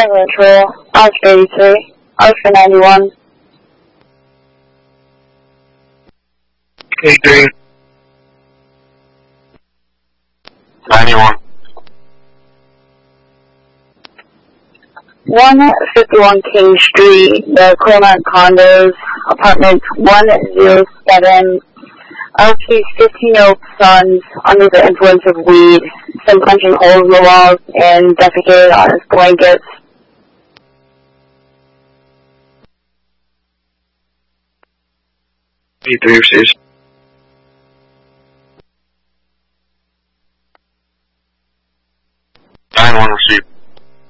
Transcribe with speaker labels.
Speaker 1: Flying neutral, Oscar 83, Oscar 91.
Speaker 2: 83. 91.
Speaker 1: 151 King Street, the Claremont Condos, apartment 107. LP's 15-year-old son's under the influence of weed, some punching holes in the walls, and defecated on his blankets.
Speaker 2: 83 receives.